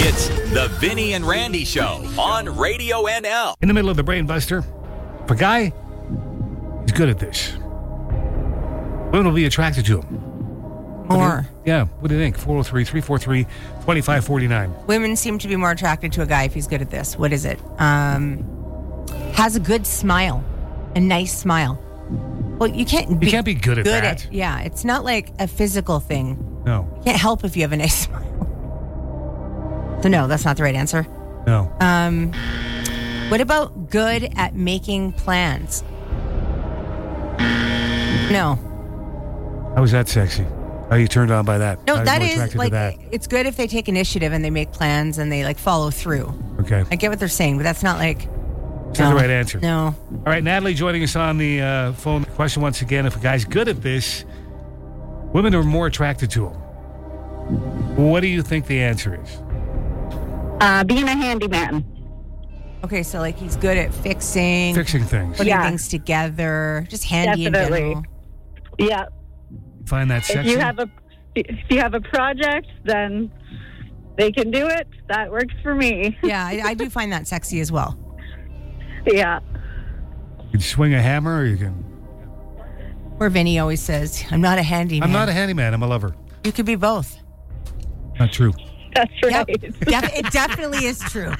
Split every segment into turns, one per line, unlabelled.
It's the Vinny and Randy Show on Radio NL.
In the middle of the Brain Buster, if a guy is good at this, women will be attracted to him.
More.
What do you think? 403-343-2549.
Women seem to be more attracted to a guy if he's good at this. What is it? Has a good smile. A nice smile. Well, you can't be
good at that.
It's not like a physical thing.
No.
You can't help if you have a nice smile. So no, that's not the right answer.
No.
What about good at making plans? No.
How is that sexy? How are you turned on by that?
No,
How are you
that
more
is
attracted to
like,
that?
it's good if they take initiative and they make plans and they like follow through.
Okay.
I get what they're saying, but that's not like...
It's not the right answer.
No.
All right, Natalie joining us on the phone. Question once again, if a guy's good at this, women are more attracted to him. What do you think the answer is?
Being a handyman.
Okay, so like he's good at fixing
things.
Putting things together, just handy
Definitely.
in general.
Yeah.
Find that sexy?
If you have a project, then they can do it. That works for me.
Yeah, I do find that sexy as well.
Yeah.
You can swing a hammer or you can...
Where Vinny always says, I'm not a handyman.
I'm not a handyman, I'm a lover.
You could be both.
Not true.
That's right.
Yep. It definitely is true.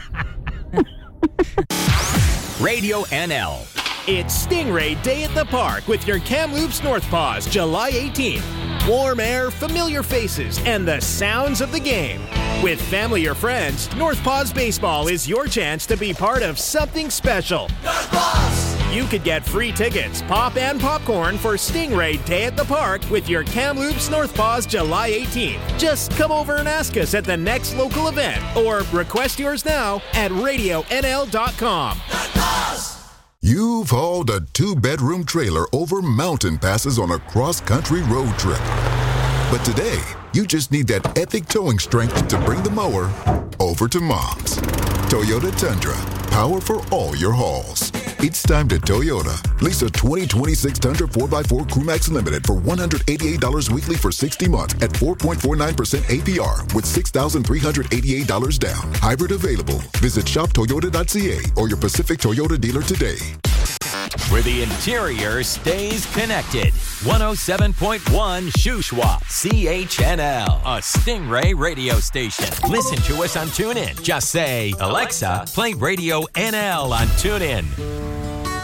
Radio NL.
It's Stingray Day at the Park with your Kamloops North Paws, July 18th. Warm air, familiar faces, and the sounds of the game. With family or friends, North Paws Baseball is your chance to be part of something special. North Paws! You could get free tickets, pop and popcorn for Stingray Day at the Park with your Kamloops North Paws, July 18th. Just come over and ask us at the next local event or request yours now at radionl.com. North Paws!
You've hauled a 2-bedroom trailer over mountain passes on a cross-country road trip. But today, you just need that epic towing strength to bring the mower over to Mom's. Toyota Tundra, power for all your hauls. It's time to Toyota. Lease a 2026 Tundra 4x4 Crewmax Limited for $188 weekly for 60 months at 4.49% APR with $6,388 down. Hybrid available. Visit shoptoyota.ca or your Pacific Toyota dealer today.
Where the interior stays connected. 107.1 Shuswap, CHNL, a Stingray radio station. Listen to us on TuneIn. Just say, Alexa, play Radio NL on TuneIn.